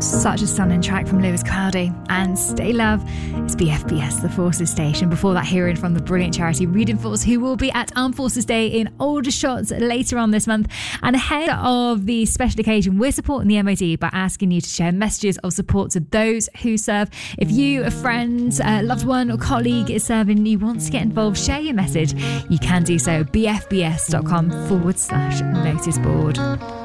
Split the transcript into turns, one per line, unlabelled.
Such a stunning track from Lewis Crowdy. And Stay Love is BFBS, the Forces station. Before that, hearing from the brilliant charity Reading Force, who will be at Armed Forces Day in Aldershot later on this month. And ahead of the special occasion, we're supporting the MOD by asking you to share messages of support to those who serve. If you, a friend, a loved one or colleague is serving and you want to get involved, share your message. You can do so, bfbs.com/notice board.